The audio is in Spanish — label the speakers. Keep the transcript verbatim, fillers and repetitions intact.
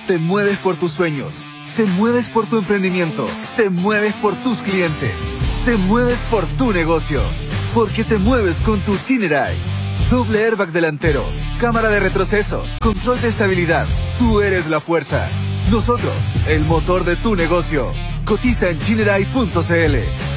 Speaker 1: Te mueves por tus sueños. Te mueves por tu emprendimiento. Te mueves por tus clientes. Te mueves por tu negocio. Porque te mueves con tu Chinerai. Doble airbag delantero. Cámara de retroceso. Control de estabilidad. Tú eres la fuerza. Nosotros, el motor de tu negocio. Cotiza en chinerai punto c l.